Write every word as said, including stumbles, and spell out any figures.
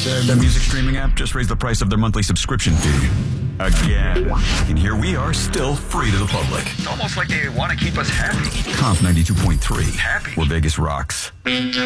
said the music streaming app just raised the price of their monthly subscription fee. Again. And here we are, still free to the public. It's almost like they want to keep us happy. Conf ninety-two point three. Happy. Where Vegas rocks.